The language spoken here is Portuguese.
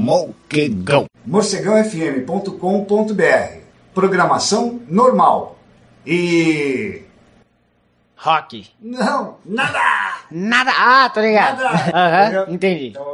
Morcegão. morcegãofm.com.br. Programação normal. E... Rock. Não, nada! Nada. Ah, tô ligado. Nada! Aham, Entendeu? entendi. Então,